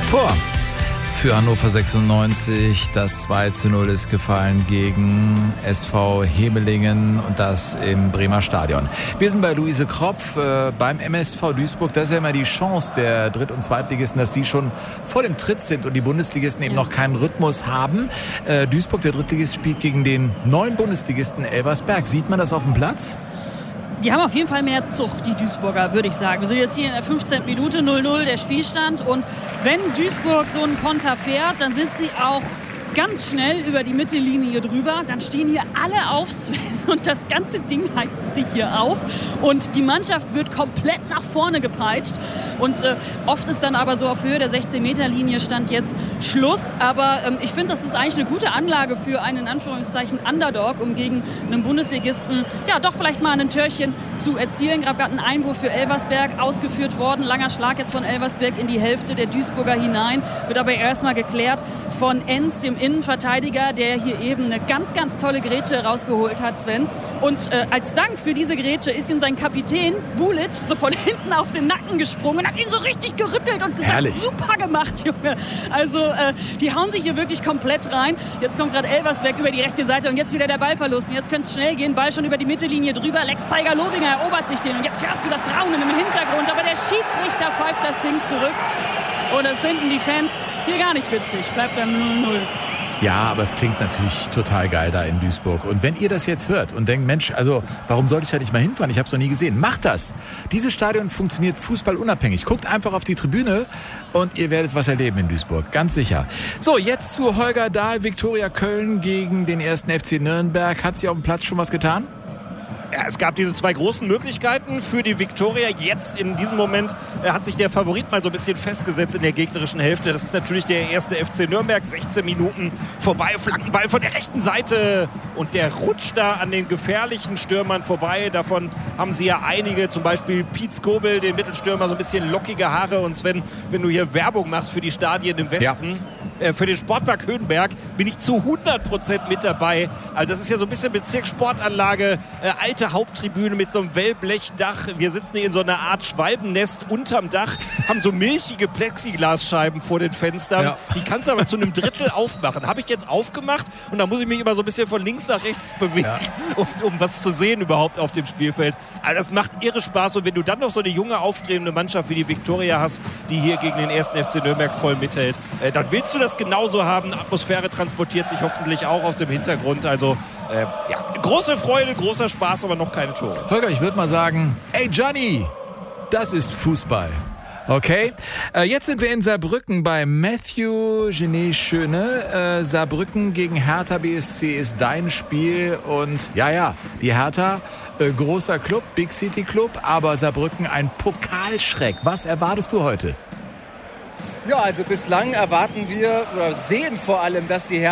Tor für Hannover 96. Das 2:0 ist gefallen gegen SV Hemelingen und das im Bremer Stadion. Wir sind bei Luise Kropf beim MSV Duisburg. Das ist ja immer die Chance der Dritt- und Zweitligisten, dass die schon vor dem Tritt sind und die Bundesligisten eben noch keinen Rhythmus haben. Duisburg, der Drittligist, spielt gegen den neuen Bundesligisten Elversberg. Sieht man das auf dem Platz? Die haben auf jeden Fall mehr Zucht, die Duisburger, würde ich sagen. Wir sind jetzt hier in der 15. Minute, 0:0 der Spielstand. Und wenn Duisburg so einen Konter fährt, dann sind sie auch ganz schnell über die Mittellinie drüber. Dann stehen hier alle auf, Sven, und das ganze Ding heizt sich hier auf. Und die Mannschaft wird komplett nach vorne gepeitscht. Und oft ist dann aber so auf Höhe der 16-Meter-Linie stand jetzt Schluss. Aber ich finde, das ist eigentlich eine gute Anlage für einen, in Anführungszeichen, Underdog, um gegen einen Bundesligisten, ja, doch vielleicht mal ein Törchen zu erzielen. Gerade ein Einwurf für Elversberg ausgeführt worden. Langer Schlag jetzt von Elversberg in die Hälfte der Duisburger hinein. Wird aber erstmal geklärt von Enz, dem Innenverteidiger, der hier eben eine ganz, ganz tolle Grätsche rausgeholt hat, Sven. Und als Dank für diese Grätsche ist ihm sein Kapitän Bulic so von hinten auf den Nacken gesprungen und hat ihn so richtig gerüttelt und gesagt, herrlich, super gemacht, Junge. Also die hauen sich hier wirklich komplett rein. Jetzt kommt gerade Elversberg über die rechte Seite und jetzt wieder der Ballverlust. Und jetzt könnte es schnell gehen. Ball schon über die Mittellinie drüber. Lex Tiger Lobinger erobert sich den. Und jetzt hörst du das Raunen im Hintergrund. Aber der Schiedsrichter pfeift das Ding zurück. Und das finden die Fans hier gar nicht witzig. Bleibt beim 0:0. Ja, aber es klingt natürlich total geil da in Duisburg. Und wenn ihr das jetzt hört und denkt, Mensch, also warum sollte ich da nicht mal hinfahren? Ich habe es noch nie gesehen. Macht das! Dieses Stadion funktioniert fußballunabhängig. Guckt einfach auf die Tribüne und ihr werdet was erleben in Duisburg. Ganz sicher. So, jetzt zu Holger Dahl, Viktoria Köln gegen den 1. FC Nürnberg. Hat sich auf dem Platz schon was getan? Ja, es gab diese zwei großen Möglichkeiten für die Viktoria. Jetzt in diesem Moment hat sich der Favorit mal so ein bisschen festgesetzt in der gegnerischen Hälfte. Das ist natürlich der 1. FC Nürnberg. 16 Minuten vorbei, Flankenball von der rechten Seite. Und der rutscht da an den gefährlichen Stürmern vorbei. Davon haben sie ja einige, zum Beispiel Piet Skobel, den Mittelstürmer, so ein bisschen lockige Haare. Und Sven, wenn du hier Werbung machst für die Stadien im Westen, für den Sportpark Höhenberg, bin ich zu 100% mit dabei. Also das ist ja so ein bisschen Bezirkssportanlage, alte Haupttribüne mit so einem Wellblechdach. Wir sitzen hier in so einer Art Schwalbennest unterm Dach, haben so milchige Plexiglasscheiben vor den Fenstern. Ja. Die kannst du aber zu einem Drittel aufmachen. Habe ich jetzt aufgemacht und da muss ich mich immer so ein bisschen von links nach rechts bewegen, um was zu sehen überhaupt auf dem Spielfeld. Also das macht irre Spaß. Und wenn du dann noch so eine junge, aufstrebende Mannschaft wie die Viktoria hast, die hier gegen den 1. FC Nürnberg voll mithält, dann willst du das genauso haben. Atmosphäre transportiert sich hoffentlich auch aus dem Hintergrund. Also große Freude, großer Spaß, aber noch keine Tore. Holger, ich würde mal sagen, ey Johnny, das ist Fußball. Okay, jetzt sind wir in Saarbrücken bei Matthew Genet-Schöne. Saarbrücken gegen Hertha BSC ist dein Spiel. Und ja, die Hertha, großer Club, Big City Club, aber Saarbrücken ein Pokalschreck. Was erwartest du heute? Ja, also bislang erwarten wir oder sehen vor allem, dass die Hertha